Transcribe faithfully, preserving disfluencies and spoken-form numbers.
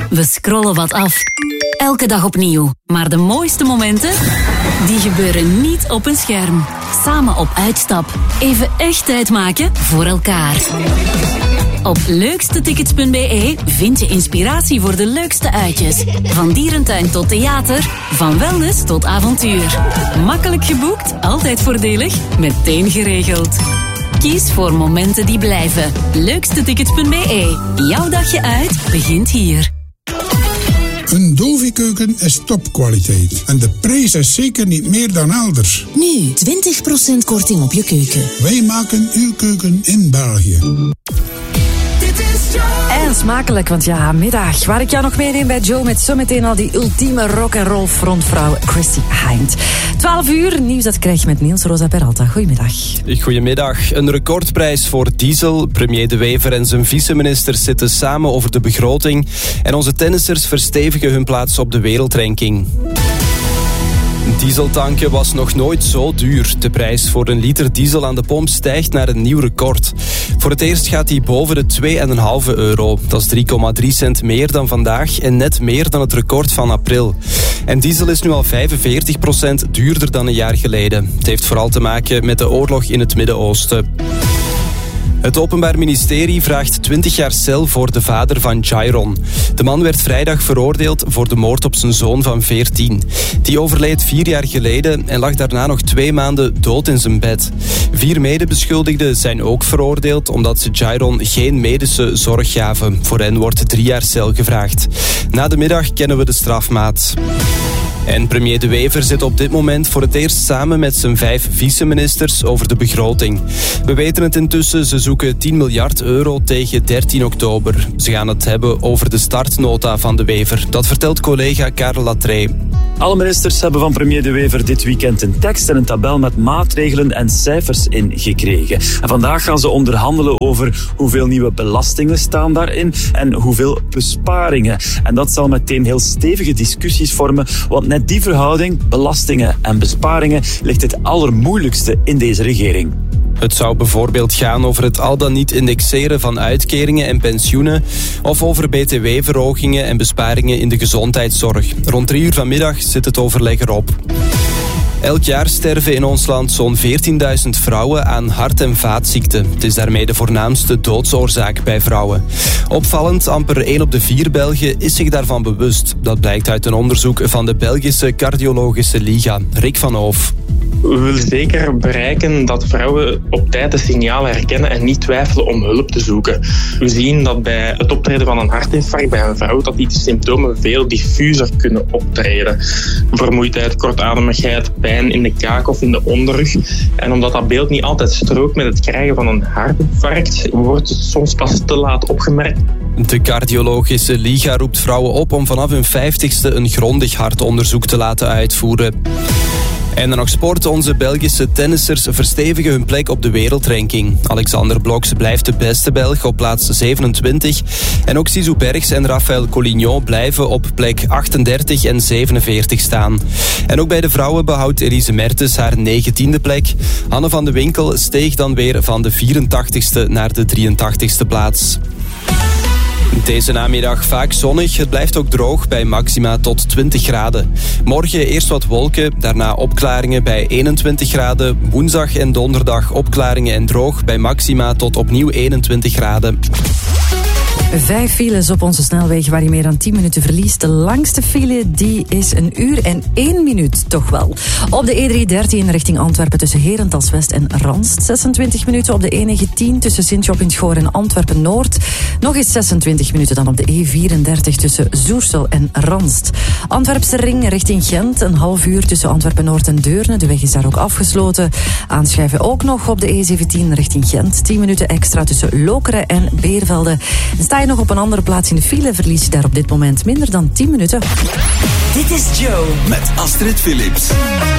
We scrollen wat af. Elke dag opnieuw. Maar de mooiste momenten, die gebeuren niet op een scherm. Samen op uitstap. Even echt tijd maken voor elkaar. Op leukstetickets punt b e vind je inspiratie voor de leukste uitjes. Van dierentuin tot theater, van wellness tot avontuur. Makkelijk geboekt, altijd voordelig, meteen geregeld. Kies voor momenten die blijven. leukstetickets punt b e. Jouw dagje uit begint hier. Een Dovi-keuken is topkwaliteit. En de prijs is zeker niet meer dan elders. Nu, twintig procent korting op je keuken. Wij maken uw keuken in België. En smakelijk, want ja, middag. Waar ik jou nog meeneem bij Joe met zometeen al die ultieme rock'n'roll frontvrouw Christy Hynde. twaalf uur, nieuws dat krijg je met Niels Rosa Peralta. Goedemiddag. Goedemiddag. Een recordprijs voor diesel. Premier De Wever en zijn vice-ministers zitten samen over de begroting. En onze tennissers verstevigen hun plaats op de wereldranking. Dieseltanken was nog nooit zo duur. De prijs voor een liter diesel aan de pomp stijgt naar een nieuw record. Voor het eerst gaat die boven de twee komma vijf euro. Dat is drie komma drie cent meer dan vandaag en net meer dan het record van april. En diesel is nu al vijfenveertig procent duurder dan een jaar geleden. Het heeft vooral te maken met de oorlog in het Midden-Oosten. Het Openbaar Ministerie vraagt twintig jaar cel voor de vader van Jairon. De man werd vrijdag veroordeeld voor de moord op zijn zoon van veertien. Die overleed vier jaar geleden en lag daarna nog twee maanden dood in zijn bed. Vier medebeschuldigden zijn ook veroordeeld omdat ze Jairon geen medische zorg gaven. Voor hen wordt drie jaar cel gevraagd. Na de middag kennen we de strafmaat. En premier De Wever zit op dit moment voor het eerst samen met zijn vijf vice-ministers over de begroting. We weten het intussen, ze zoeken tien miljard euro tegen dertien oktober. Ze gaan het hebben over de startnota van De Wever. Dat vertelt collega Karel Latree. Alle ministers hebben van premier De Wever dit weekend een tekst en een tabel met maatregelen en cijfers in gekregen. En vandaag gaan ze onderhandelen over hoeveel nieuwe belastingen staan daarin en hoeveel besparingen. En dat zal meteen heel stevige discussies vormen, want net die verhouding, belastingen en besparingen, ligt het allermoeilijkste in deze regering. Het zou bijvoorbeeld gaan over het al dan niet indexeren van uitkeringen en pensioenen of over B T W-verhogingen en besparingen in de gezondheidszorg. Rond drie uur vanmiddag zit het overleg erop. Elk jaar sterven in ons land zo'n veertienduizend vrouwen aan hart- en vaatziekten. Het is daarmee de voornaamste doodsoorzaak bij vrouwen. Opvallend, amper één op de vier Belgen is zich daarvan bewust. Dat blijkt uit een onderzoek van de Belgische Cardiologische Liga. Rick van Hoof. We willen zeker bereiken dat vrouwen op tijd de signalen herkennen en niet twijfelen om hulp te zoeken. We zien dat bij het optreden van een hartinfarct bij een vrouw dat die symptomen veel diffuser kunnen optreden. Vermoeidheid, kortademigheid, pijn in de kaak of in de onderrug. En omdat dat beeld niet altijd strookt met het krijgen van een hartinfarct, wordt het soms pas te laat opgemerkt. De Cardiologische Liga roept vrouwen op om vanaf hun vijftigste een grondig hartonderzoek te laten uitvoeren. En dan nog sport. Onze Belgische tennissers verstevigen hun plek op de wereldranking. Alexander Bloks blijft de beste Belg op plaats zevenentwintig. En ook Zizou Bergs en Rafael Collignon blijven op plek achtendertig en zevenenveertig staan. En ook bij de vrouwen behoudt Elise Mertens haar negentiende plek. Hanne van de Winkel steeg dan weer van de vierentachtigste naar de drieëntachtigste plaats. Deze namiddag vaak zonnig. Het blijft ook droog bij maxima tot twintig graden. Morgen eerst wat wolken, daarna opklaringen bij eenentwintig graden. Woensdag en donderdag opklaringen en droog bij maxima tot opnieuw eenentwintig graden. Vijf files op onze snelweg waar je meer dan tien minuten verliest. De langste file die is een uur en één minuut, toch wel. Op de E driehonderddertien richting Antwerpen tussen Herentals West en Ranst. zesentwintig minuten op de E negentien tussen Sint-Job in het Goor en Antwerpen-Noord. Nog eens zesentwintig minuten dan op de E vierendertig tussen Zoersel en Ranst. Antwerpse ring richting Gent. Een half uur tussen Antwerpen-Noord en Deurne. De weg is daar ook afgesloten. Aanschuiven ook nog op de E zeventien richting Gent. tien minuten extra tussen Lokeren en Beervelde. En sta je nog op een andere plaats in de file, verlies je daar op dit moment minder dan tien minuten. Dit is Joe met Astrid Philips.